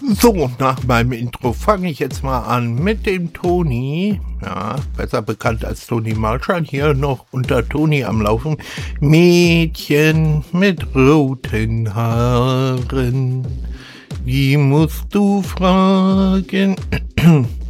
So, nach meinem Intro fange ich jetzt mal an mit dem Toni, ja, besser bekannt als Toni Marschall, hier noch unter Toni am Laufen. Mädchen mit roten Haaren, die musst du fragen,